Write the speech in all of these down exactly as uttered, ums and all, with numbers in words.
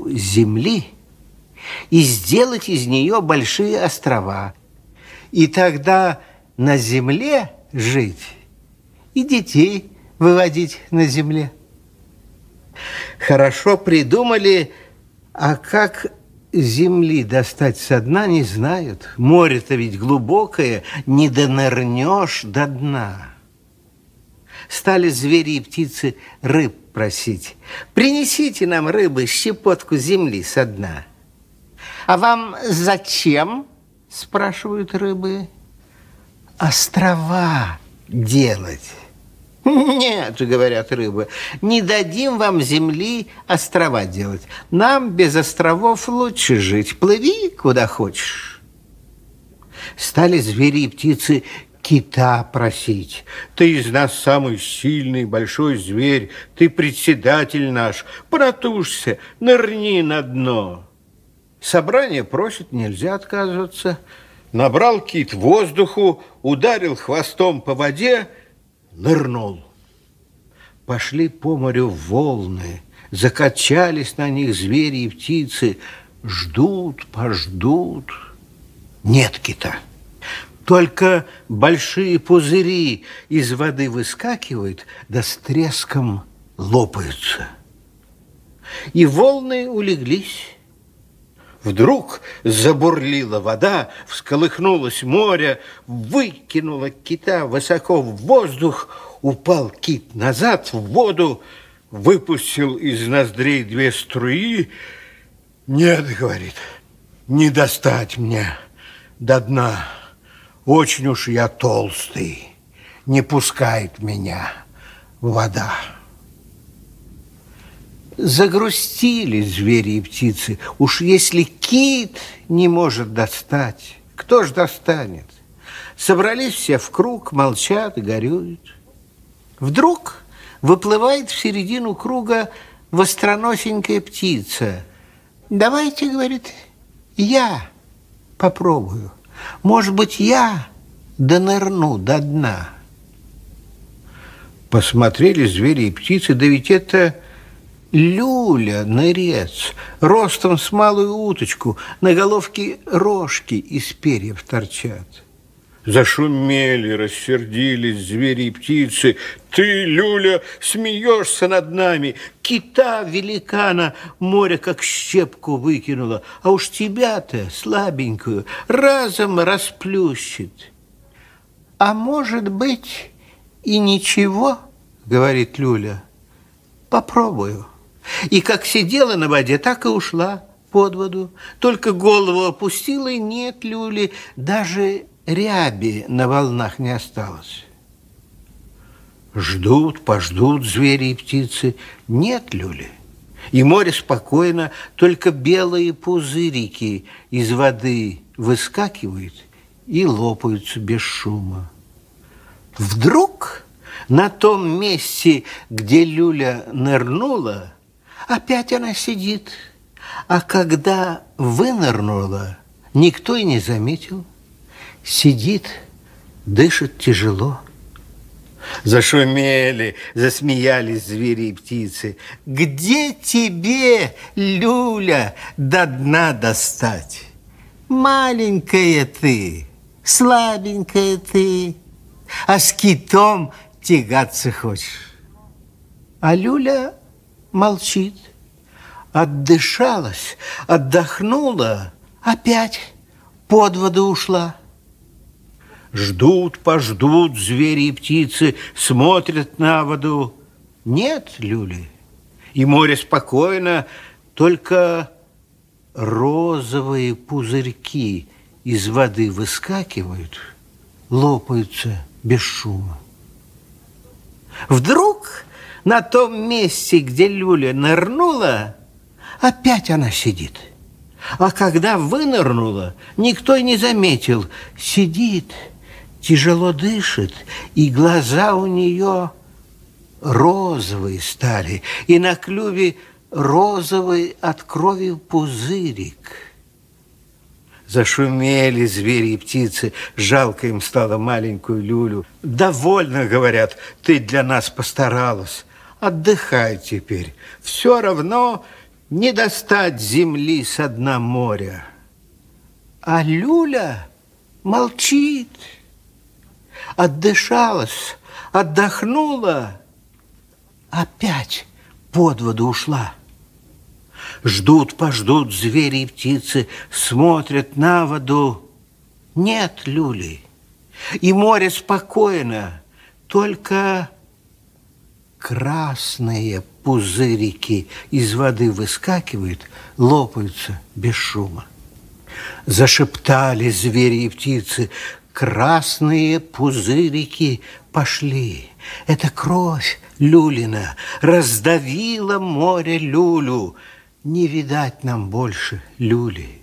земли и сделать из нее большие острова. И тогда на земле жить и детей выводить на земле. Хорошо придумали, а как земли достать со дна, не знают. Море-то ведь глубокое, не донырнешь до дна. Стали звери и птицы рыб просить: принесите нам, рыбы, щепотку земли со дна. А вам зачем? Спрашивают рыбы. Острова делать. Нет, говорят рыбы, не дадим вам земли острова делать. Нам без островов лучше жить. Плыви куда хочешь. Стали звери и птицы кита просить: ты из нас самый сильный большой зверь, ты председатель наш, протушься, нырни на дно. Собрание просит, нельзя отказываться. Набрал кит воздуху, ударил хвостом по воде, нырнул. Пошли по морю волны, закачались на них звери и птицы, ждут, пождут. Нет кита. Только большие пузыри из воды выскакивают, да с треском лопаются. И волны улеглись. Вдруг забурлила вода, всколыхнулось море, выкинуло кита высоко в воздух, упал кит назад в воду, выпустил из ноздрей две струи. Нет, говорит, не достать мне до дна, очень уж я толстый, не пускает меня вода. Загрустили звери и птицы. Уж если кит не может достать, кто ж достанет? Собрались все в круг, молчат и горюют. Вдруг выплывает в середину круга востроносенькая птица. Давайте, говорит, я попробую. Может быть, я донырну до дна. Посмотрели звери и птицы, да ведь это люля, нырец, ростом с малую уточку, на головке рожки из перьев торчат. Зашумели, рассердились звери и птицы. Ты, люля, смеешься над нами. Кита великана море как щепку выкинула, а уж тебя-то, слабенькую, разом расплющит. А может быть и ничего, говорит люля, попробую. И как сидела на воде, так и ушла под воду. Только голову опустила, и нет люли, даже ряби на волнах не осталось. Ждут, пождут звери и птицы, нет люли. И море спокойно, только белые пузырики из воды выскакивают и лопаются без шума. Вдруг на том месте, где люля нырнула, опять она сидит, а когда вынырнула, никто и не заметил. Сидит, дышит тяжело. Зашумели, засмеялись звери и птицы. Где тебе, люля, до дна достать? Маленькая ты, слабенькая ты, а с китом тягаться хочешь. А люля молчит, отдышалась, отдохнула, опять под воду ушла. Ждут, пождут звери и птицы, смотрят на воду. Нет люли, и море спокойно, только розовые пузырьки из воды выскакивают, лопаются без шума. Вдруг на том месте, где люля нырнула, опять она сидит. А когда вынырнула, никто и не заметил. Сидит, тяжело дышит, и глаза у нее розовые стали, и на клюве розовый от крови пузырик. Зашумели звери и птицы, жалко им стало маленькую люлю. Довольно, говорят, ты для нас постаралась. Отдыхай теперь. Все равно Не достать земли со дна моря. А люля молчит. Отдышалась, отдохнула, опять под воду ушла. Ждут-пождут звери и птицы, смотрят на воду. Нет люли. И море спокойно, только красные пузырики из воды выскакивают, лопаются без шума. Зашептали звери и птицы, красные пузырики пошли. Это кровь люлина раздавила море люлю. Не видать нам больше люли.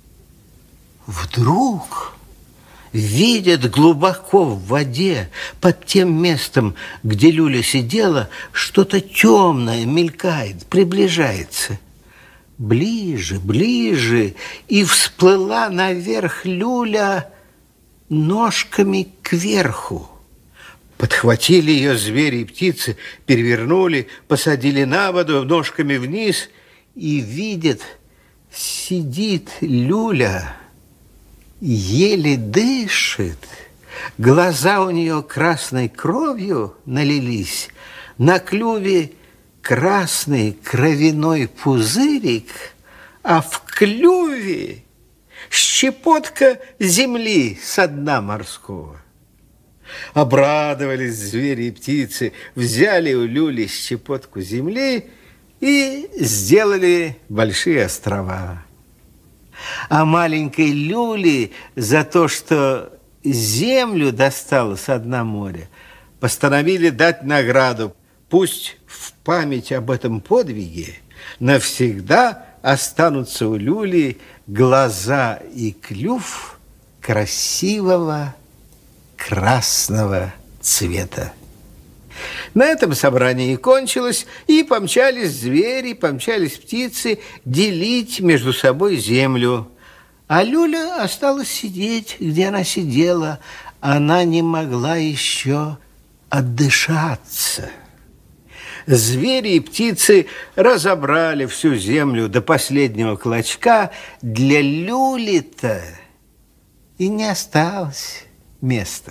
Вдруг видят глубоко в воде, под тем местом, где люля сидела, что-то темное мелькает, приближается. Ближе, ближе, и всплыла наверх люля ножками кверху. Подхватили ее звери и птицы, перевернули, посадили на воду ножками вниз, и видят, сидит люля, еле дышит, глаза у нее красной кровью налились, на клюве красный кровяной пузырик, а в клюве щепотка земли со дна морского. Обрадовались звери и птицы, взяли у люли щепотку земли и сделали большие острова. А маленькой люли за то, что землю достала со дна моря, постановили дать награду. Пусть в память об этом подвиге навсегда останутся у люли глаза и клюв красивого красного цвета. На этом собрание и кончилось, и помчались звери, помчались птицы делить между собой землю. А люля осталась сидеть, где она сидела. Она не могла еще отдышаться. Звери и птицы разобрали всю землю до последнего клочка. Для люли-то и не осталось места.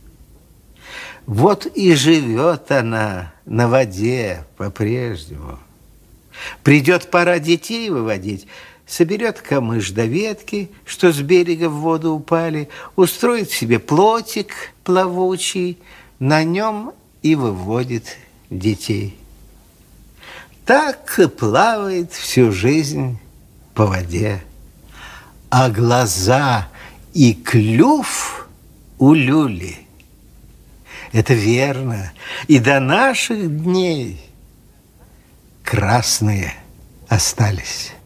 Вот и живет она на воде по-прежнему. Придет пора детей выводить, соберет камыш до ветки, что с берега в воду упали, устроит себе плотик плавучий, на нем и выводит детей. Так и плавает всю жизнь по воде. А глаза и клюв у люли — это верно, и до наших дней красные остались.